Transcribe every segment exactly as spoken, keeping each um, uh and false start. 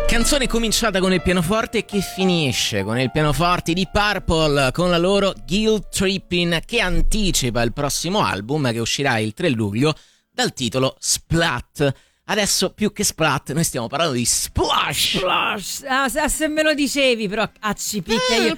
Canzone cominciata con il pianoforte che finisce con il pianoforte di Purple con la loro Guilt Trippin', che anticipa il prossimo album che uscirà il tre luglio dal titolo Splat. Adesso più che Splat noi stiamo parlando di Splash. Splash. Ah, se, se me lo dicevi però a ci picchia io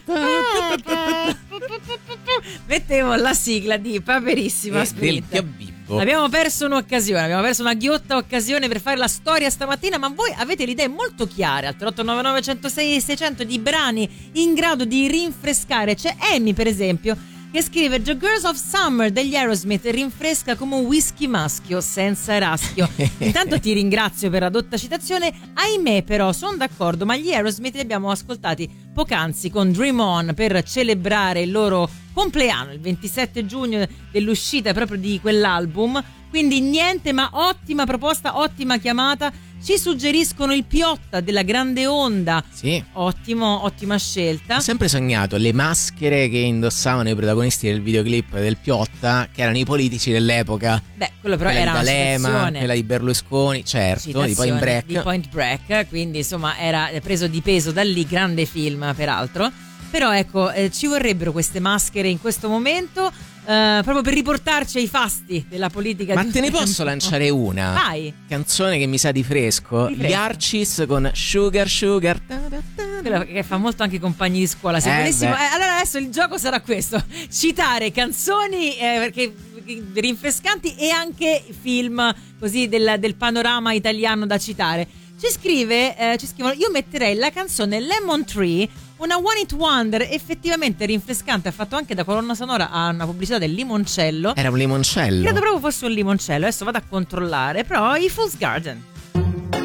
mettevo la sigla di Paperissima Split. Abbiamo perso un'occasione, abbiamo perso una ghiotta occasione per fare la storia stamattina, ma voi avete le idee molto chiare al tre otto nove nove uno zero sei sei zero zero di brani in grado di rinfrescare. C'è Amy per esempio che scrive: The Girls of Summer degli Aerosmith rinfresca come un whisky maschio senza raschio. Intanto ti ringrazio per la dotta citazione. Ahimè però sono d'accordo, ma gli Aerosmith li abbiamo ascoltati poc'anzi con Dream On per celebrare il loro compleanno, il ventisette giugno dell'uscita proprio di quell'album. Quindi niente, ma ottima proposta, ottima chiamata. Ci suggeriscono il Piotta della Grande Onda. Sì. Ottimo, ottima scelta. Ho sempre sognato le maschere che indossavano i protagonisti del videoclip del Piotta, che erano i politici dell'epoca. Beh, quello però quella era di D'Alema, una citazione. quella di Berlusconi, certo, Citazione di Point Break. Di Point Break, quindi insomma era preso di peso da lì, grande film peraltro. Però ecco, eh, ci vorrebbero queste maschere in questo momento, eh, proprio per riportarci ai fasti della politica. Ma di te ne tempo. posso lanciare una? Vai. Canzone che mi sa di fresco, Di fresco. Gli Arcis con Sugar Sugar. Quello che fa molto anche i compagni di scuola. Se Eh, volessimo, beh. eh, allora adesso il gioco sarà questo: citare canzoni eh, perché rinfrescanti e anche film così del, del panorama italiano da citare. Ci scrive, eh, ci scrivono: io metterei la canzone Lemon Tree, una one hit wonder effettivamente rinfrescante, ha fatto anche da colonna sonora a una pubblicità del limoncello. Era un limoncello. Credo proprio fosse un limoncello, adesso vado a controllare, però i Fool's Garden.